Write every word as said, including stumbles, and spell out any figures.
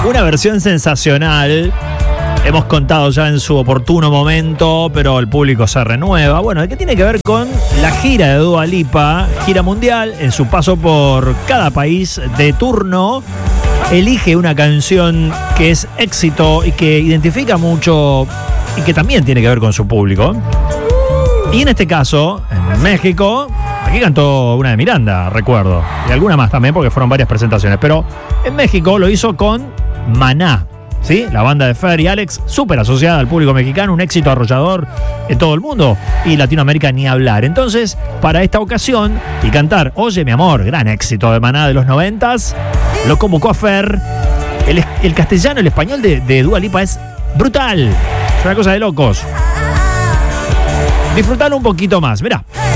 Una versión sensacional. Hemos contado ya en su oportuno momento, pero el público se renueva. Bueno, ¿qué tiene que ver con la gira de Dua Lipa? Gira mundial, en su paso por cada país de turno, elige una canción que es éxito y que identifica mucho y que también tiene que ver con su público. Y en este caso, en México, aquí cantó una de Miranda, recuerdo, y alguna más también porque fueron varias presentaciones, pero en México lo hizo con Maná. ¿Sí? La banda de Fer y Alex, súper asociada al público mexicano, un éxito arrollador en todo el mundo y Latinoamérica ni hablar. Entonces, para esta ocasión y cantar Oye mi amor, gran éxito de Maná de los noventas, lo convocó a Fer. El, el castellano, el español de, de Dua Lipa es brutal, es una cosa de locos. Disfrutalo un poquito más, mirá.